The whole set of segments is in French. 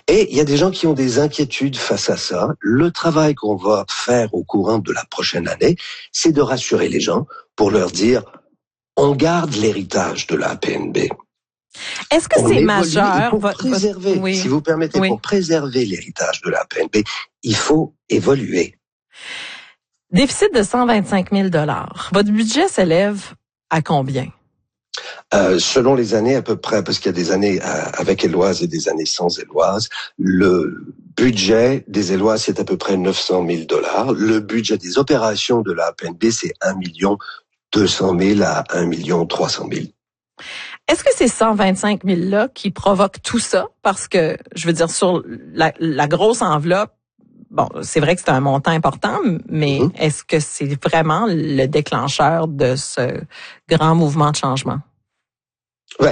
Et il y a des gens qui ont des inquiétudes face à ça. Le travail qu'on va faire au courant de la prochaine année, c'est de rassurer les gens pour leur dire, on garde l'héritage de la APNB. Est-ce que c'est majeur? Pour préserver, oui. si vous permettez, pour préserver l'héritage de la APNB, il faut évoluer. Déficit de 125 000 $. Votre budget s'élève à combien? Selon les années à peu près, parce qu'il y a des années avec Éloise et des années sans Éloise, le budget des Éloises, c'est à peu près 900 000 $. Le budget des opérations de la APNB, c'est 1 200 000 à 1 300 000. Est-ce que c'est 125 000 là qui provoquent tout ça? Parce que, je veux dire, sur la grosse enveloppe, bon, c'est vrai que c'est un montant important, mais est-ce que c'est vraiment le déclencheur de ce grand mouvement de changement? Ouais,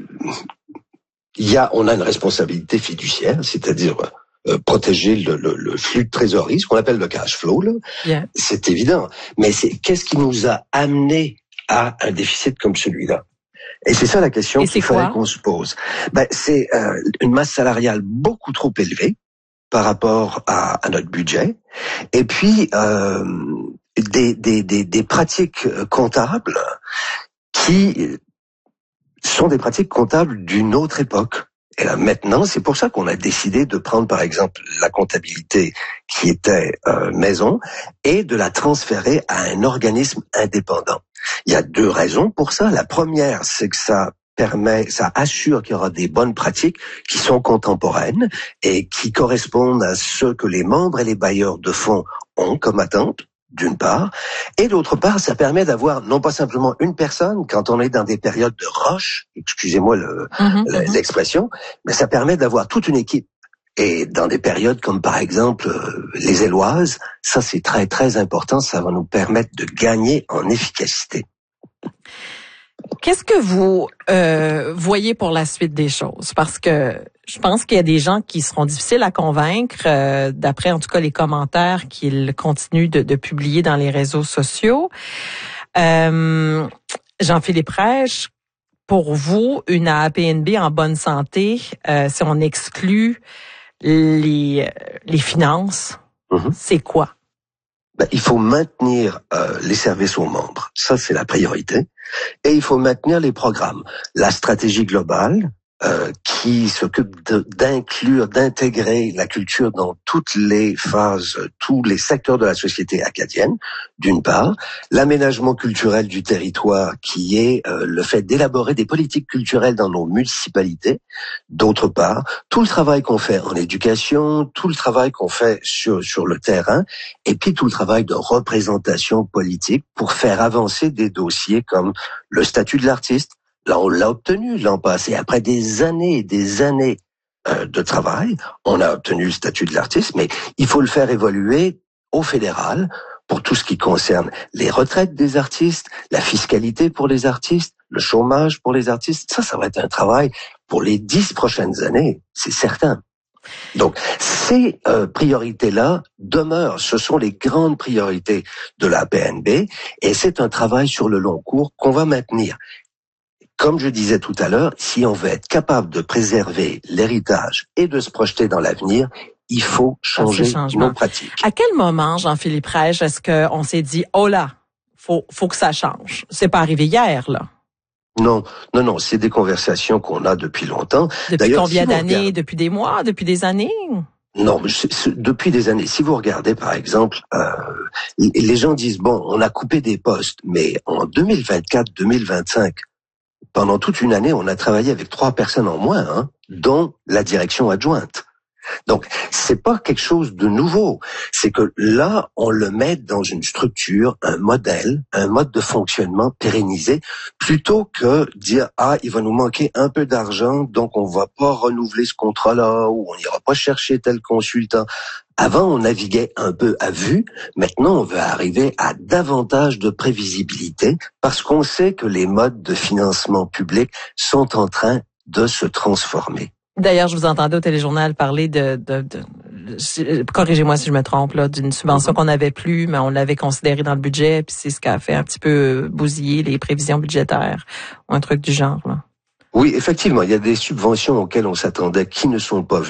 on a une responsabilité fiduciaire, c'est-à-dire protéger le flux de trésorerie, ce qu'on appelle le cash flow, là. Yeah. C'est évident. Mais qu'est-ce qui nous a amené à un déficit comme celui-là? Et c'est ça la question qu'il faudrait qu'on se pose. C'est une masse salariale beaucoup trop élevée par rapport à notre budget, et puis des pratiques comptables qui sont des pratiques comptables d'une autre époque. Et là maintenant, c'est pour ça qu'on a décidé de prendre par exemple la comptabilité qui était maison et de la transférer à un organisme indépendant. Il y a 2 raisons pour ça. La première, c'est que ça assure qu'il y aura des bonnes pratiques qui sont contemporaines et qui correspondent à ce que les membres et les bailleurs de fonds ont comme attente, d'une part, et d'autre part, ça permet d'avoir non pas simplement une personne quand on est dans des périodes de rush, excusez-moi l'expression, mais ça permet d'avoir toute une équipe. Et dans des périodes comme par exemple les Éloises, ça c'est très très important, ça va nous permettre de gagner en efficacité. Qu'est-ce que vous voyez pour la suite des choses? Parce que je pense qu'il y a des gens qui seront difficiles à convaincre, d'après en tout cas les commentaires qu'ils continuent de publier dans les réseaux sociaux. Jean-Philippe Raiche, pour vous, une APNB en bonne santé, si on exclut les finances, c'est quoi? Il faut maintenir les services aux membres. Ça, c'est la priorité. Et il faut maintenir les programmes. La stratégie globale, qui s'occupe d'inclure, d'intégrer la culture dans toutes les phases, tous les secteurs de la société acadienne, d'une part. L'aménagement culturel du territoire, qui est le fait d'élaborer des politiques culturelles dans nos municipalités, d'autre part. Tout le travail qu'on fait en éducation, tout le travail qu'on fait sur le terrain, et puis tout le travail de représentation politique pour faire avancer des dossiers comme le statut de l'artiste. Là, on l'a obtenu l'an passé. Après des années et des années de travail, on a obtenu le statut de l'artiste, mais il faut le faire évoluer au fédéral pour tout ce qui concerne les retraites des artistes, la fiscalité pour les artistes, le chômage pour les artistes. Ça va être un travail pour les 10 prochaines années, c'est certain. Donc, ces priorités-là demeurent. Ce sont les grandes priorités de la PNB et c'est un travail sur le long cours qu'on va maintenir. Comme je disais tout à l'heure, si on veut être capable de préserver l'héritage et de se projeter dans l'avenir, il faut changer nos pratiques. À quel moment, Jean-Philippe Raiche, est-ce qu'on s'est dit, oh là, faut que ça change? C'est pas arrivé hier, là. Non, c'est des conversations qu'on a depuis longtemps. Depuis combien d'années? Depuis des mois? Depuis des années? Non, depuis des années. Si vous regardez, par exemple, les gens disent, bon, on a coupé des postes, mais en 2024-2025, pendant toute une année, on a travaillé avec 3 personnes en moins, dont la direction adjointe. Donc, c'est pas quelque chose de nouveau. C'est que là, on le met dans une structure, un modèle, un mode de fonctionnement pérennisé, plutôt que dire, il va nous manquer un peu d'argent, donc on va pas renouveler ce contrat-là, ou on n'ira pas chercher tel consultant. Avant, on naviguait un peu à vue. Maintenant, on veut arriver à davantage de prévisibilité parce qu'on sait que les modes de financement public sont en train de se transformer. D'ailleurs, je vous entendais au téléjournal parler corrigez-moi si je me trompe, là, d'une subvention qu'on n'avait plus, mais on l'avait considérée dans le budget, puis c'est ce qui a fait un petit peu bousiller les prévisions budgétaires, ou un truc du genre, là. Oui, effectivement, il y a des subventions auxquelles on s'attendait qui ne sont pas venues.